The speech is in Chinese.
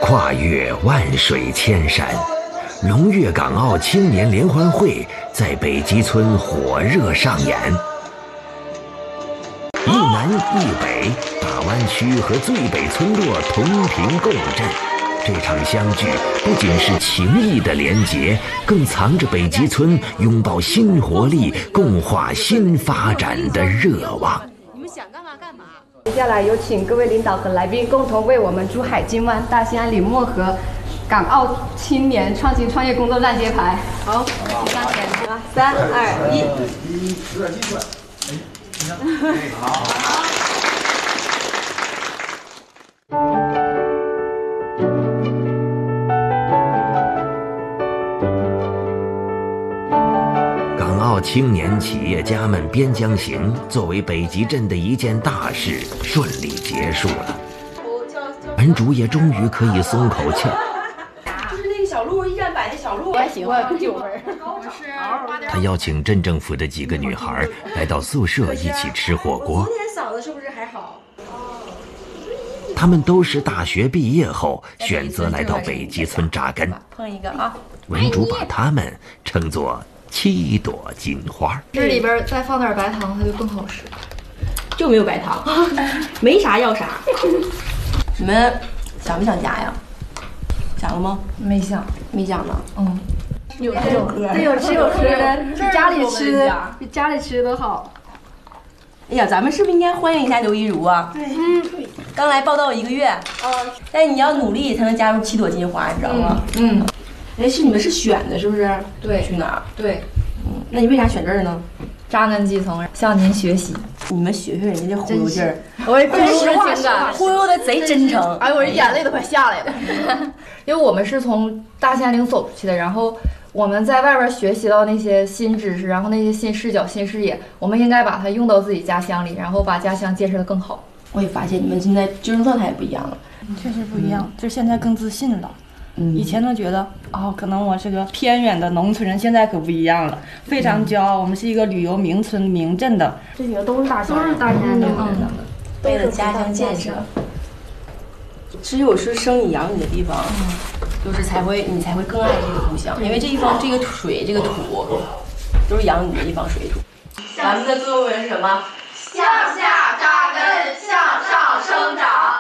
跨越万水千山，龙跃港澳青年联欢会在北极村火热上演。一南一北，大湾区和最北村落同频共振。这场相聚不仅是情谊的连结，更藏着北极村拥抱新活力、共话新发展的热望。 你们想干嘛干嘛。 接下来有请各位领导和来宾共同为我们珠海金湾大兴安岭漠河港澳青年创新创业工作站揭牌。好，上前3、2、1。 有点技术。好。 港澳青年企业家们边疆行作为北极镇的一件大事顺利结束了，文竹也终于可以松口气。 就是那个小鹿1站摆的小鹿， 我还喜欢9分。 他邀请镇政府的几个女孩来到宿舍一起吃火锅。 今天嗓子是不是还好？ 他们都是大学毕业后选择来到北极村扎根。 碰一个啊！ 文竹把他们称作7朵金花。 这里边再放点白糖，它就更好吃。 就没有白糖，没啥要啥。你们想不想家呀？想了吗？ 没想， 没想呢。 嗯， 有吃有喝， 对，有吃有喝的，比家里吃的好。 哎呀，咱们是不是应该欢迎一下刘一如啊？对，刚来报道1个月，但你要努力才能加入7朵金花，你知道吗？哎，是你们是选的，是不是？ 对， 去哪儿？ 对， 那你为啥选这儿呢？ 扎根基层，向您学习。 你们学学人家这忽悠劲儿， 我真实话情感， 忽悠的贼真诚。 哎，我这眼泪都快下来了。因为我们是从大兴安岭走出去的，然后我们在外边学习到那些新知识，然后那些新视角、新视野，我们应该把它用到自己家乡里，然后把家乡建设得更好。 我也发现你们现在精神状态也不一样了， 确实不一样，就是现在更自信了。以前呢觉得可能我是个偏远的农村人，现在可不一样了，非常骄傲。我们是一个旅游名村名镇的， 这几个都是大兴安岭的，为了家乡建设。只有是生你养你的地方，就是你才会更爱这个故乡，因为这一方这个水这个土都是养你的一方水土。咱们的作文是什么？ 向下扎根，向上生长。